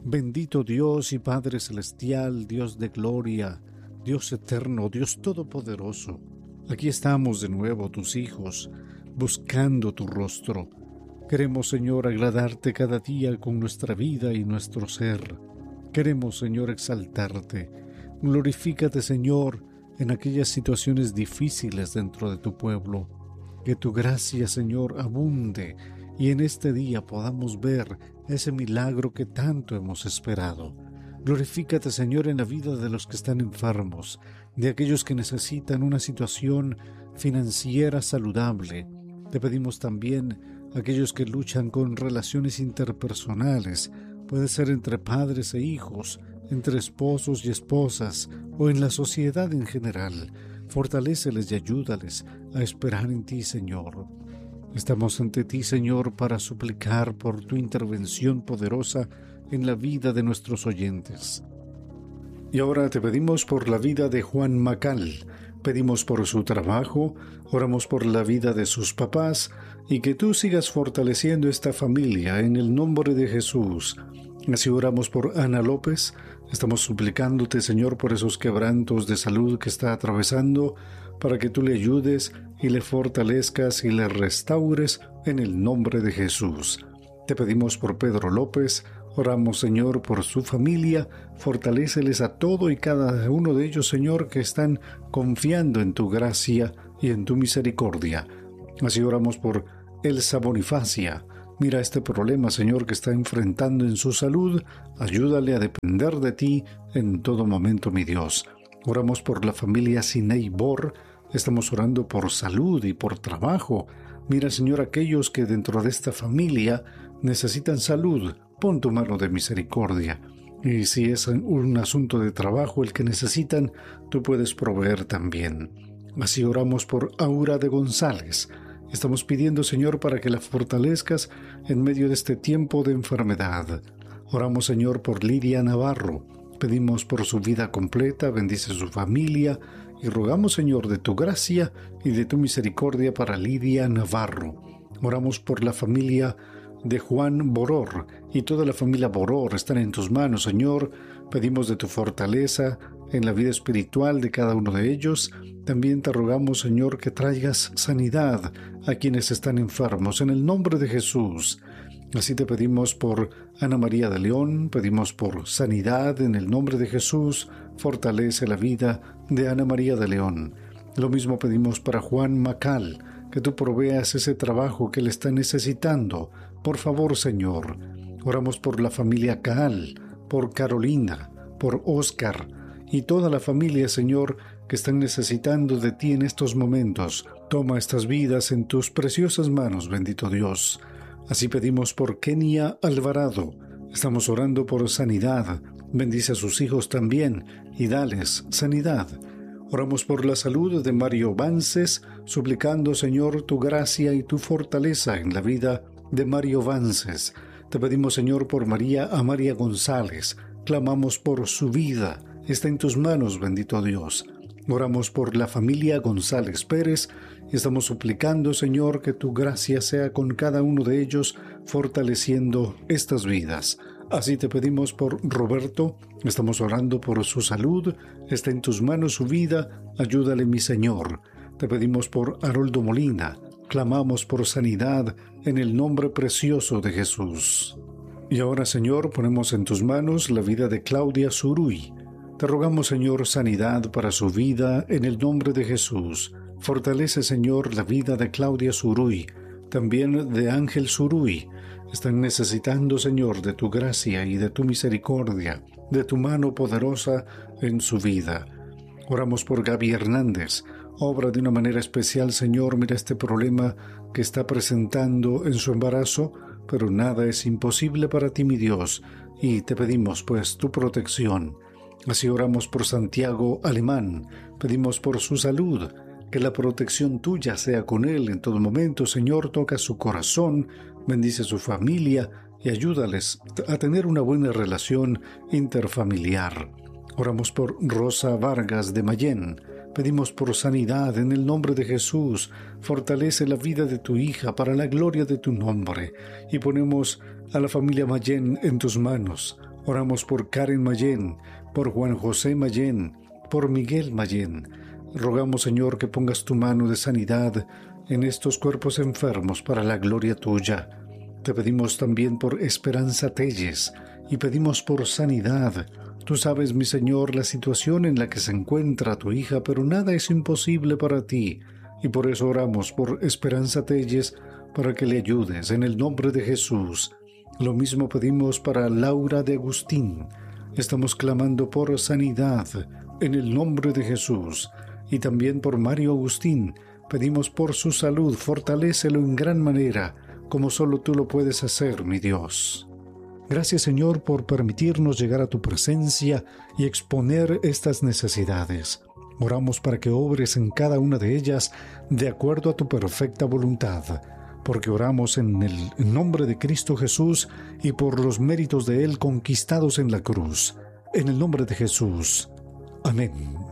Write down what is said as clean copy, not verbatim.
Bendito Dios y Padre Celestial, Dios de gloria, Dios eterno, Dios todopoderoso. Aquí estamos de nuevo, tus hijos, buscando tu rostro. Queremos, Señor, agradarte cada día con nuestra vida y nuestro ser. Queremos, Señor, exaltarte. Glorifícate, Señor, en aquellas situaciones difíciles dentro de tu pueblo. Que tu gracia, Señor, abunde y en este día podamos ver ese milagro que tanto hemos esperado. Glorifícate, Señor, en la vida de los que están enfermos, de aquellos que necesitan una situación financiera saludable. Te pedimos también a aquellos que luchan con relaciones interpersonales, puede ser entre padres e hijos, entre esposos y esposas, o en la sociedad en general. Fortaléceles y ayúdales a esperar en ti, Señor. Estamos ante ti, Señor, para suplicar por tu intervención poderosa en la vida de nuestros oyentes. Y ahora te pedimos por la vida de Juan Macal, pedimos por su trabajo, oramos por la vida de sus papás y que tú sigas fortaleciendo esta familia en el nombre de Jesús. Así oramos por Ana López, estamos suplicándote, Señor, por esos quebrantos de salud que está atravesando, para que tú le ayudes y le fortalezcas y le restaures en el nombre de Jesús. Te pedimos por Pedro López, oramos, Señor, por su familia, fortaléceles a todo y cada uno de ellos, Señor, que están confiando en tu gracia y en tu misericordia. Así oramos por Elsa Bonifacia. Mira este problema, Señor, que está enfrentando en su salud. Ayúdale a depender de ti en todo momento, mi Dios. Oramos por la familia Sinei Bor. Estamos orando por salud y por trabajo. Mira, Señor, aquellos que dentro de esta familia necesitan salud. Pon tu mano de misericordia. Y si es un asunto de trabajo el que necesitan, tú puedes proveer también. Así oramos por Aura de González. Estamos pidiendo, Señor, para que la fortalezcas en medio de este tiempo de enfermedad. Oramos, Señor, por Lidia Navarro. Pedimos por su vida completa, bendice su familia y rogamos, Señor, de tu gracia y de tu misericordia para Lidia Navarro. Oramos por la familia de Juan Boror y toda la familia Boror están en tus manos, Señor. Pedimos de tu fortaleza en la vida espiritual de cada uno de ellos. También te rogamos, Señor, que traigas sanidad a quienes están enfermos en el nombre de Jesús. Así te pedimos por Ana María de León, pedimos por sanidad en el nombre de Jesús. Fortalece la vida de Ana María de León. Lo mismo pedimos para Juan Macal, que tú proveas ese trabajo que él está necesitando. Por favor, Señor. Oramos por la familia Caal, por Carolina, por Oscar y toda la familia, Señor, que están necesitando de ti en estos momentos. Toma estas vidas en tus preciosas manos, bendito Dios. Así pedimos por Kenia Alvarado. Estamos orando por sanidad. Bendice a sus hijos también y dales sanidad. Oramos por la salud de Mario Vances, suplicando, Señor, tu gracia y tu fortaleza en la vida de Mario Vances. Te pedimos, Señor, por María Amaria González. Clamamos por su vida. Está en tus manos, bendito Dios. Oramos por la familia González Pérez y estamos suplicando, Señor, que tu gracia sea con cada uno de ellos, fortaleciendo estas vidas. Así te pedimos por Roberto, estamos orando por su salud, está en tus manos su vida, ayúdale, mi Señor. Te pedimos por Haroldo Molina, clamamos por sanidad en el nombre precioso de Jesús. Y ahora, Señor, ponemos en tus manos la vida de Claudia Zuruy. Te rogamos, Señor, sanidad para su vida en el nombre de Jesús. Fortalece, Señor, la vida de Claudia Zuruy, también de Ángel Zuruy. Están necesitando, Señor, de tu gracia y de tu misericordia, de tu mano poderosa en su vida. Oramos por Gaby Hernández. Obra de una manera especial, Señor, mira este problema que está presentando en su embarazo, pero nada es imposible para ti, mi Dios, y te pedimos, pues, tu protección. Así oramos por Santiago Alemán, pedimos por su salud, que la protección tuya sea con él en todo momento. Señor, toca su corazón, bendice su familia y ayúdales a tener una buena relación interfamiliar. Oramos por Rosa Vargas de Mayén, pedimos por sanidad en el nombre de Jesús. Fortalece la vida de tu hija para la gloria de tu nombre y ponemos a la familia Mayén en tus manos. Oramos por Karen Mayén, por Juan José Mayén, por Miguel Mayén. Rogamos, Señor, que pongas tu mano de sanidad en estos cuerpos enfermos para la gloria tuya. Te pedimos también por Esperanza Telles y pedimos por sanidad. Tú sabes, mi Señor, la situación en la que se encuentra tu hija, pero nada es imposible para ti. Y por eso oramos por Esperanza Telles para que le ayudes en el nombre de Jesús. Lo mismo pedimos para Laura de Agustín. Estamos clamando por sanidad en el nombre de Jesús. Y también por Mario Agustín. Pedimos por su salud, fortalécelo en gran manera, como solo tú lo puedes hacer, mi Dios. Gracias, Señor, por permitirnos llegar a tu presencia y exponer estas necesidades. Oramos para que obres en cada una de ellas de acuerdo a tu perfecta voluntad, porque oramos en el nombre de Cristo Jesús y por los méritos de Él conquistados en la cruz. En el nombre de Jesús. Amén.